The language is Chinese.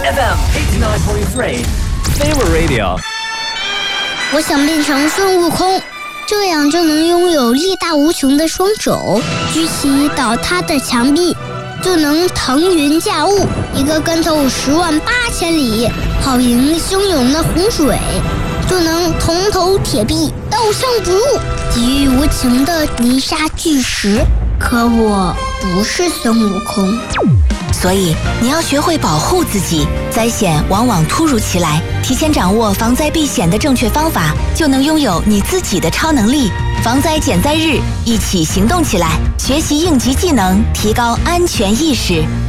FM 89.3 Favorite Radio。 我想变成孙悟空，这样就能拥有力大无穷的双手，举起倒塌的墙壁，就能腾云驾雾，一个跟头10万8千里，好迎汹涌的洪水，就能铜头铁臂，刀枪不入，给予无情的泥沙巨石。可我不是孙悟空， 所以你要学会保护自己。灾险往往突如其来，提前掌握防灾避险的正确方法，就能拥有你自己的超能力。防灾减灾日，一起行动起来，学习应急技能，提高安全意识。